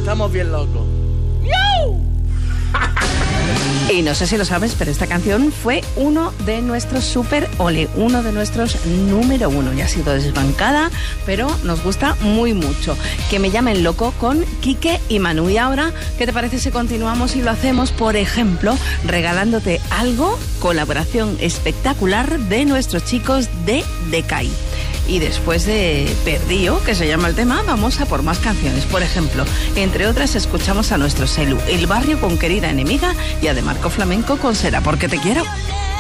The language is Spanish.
Estamos bien locos. Y no sé si lo sabes, pero esta canción fue uno de nuestros super ole, uno de nuestros número 1. Ya ha sido desbancada, pero nos gusta muy mucho. Que me llamen loco con Quique y Manu. Y ahora, ¿qué te parece si continuamos y lo hacemos, por ejemplo, regalándote algo? Colaboración espectacular de nuestros chicos de Decay. Y después de Perdío, que se llama el tema, vamos a por más canciones. Por ejemplo, entre otras, escuchamos a nuestro Selu, El Barrio con Querida Enemiga, y a De Marco Flamenco con Será porque te quiero.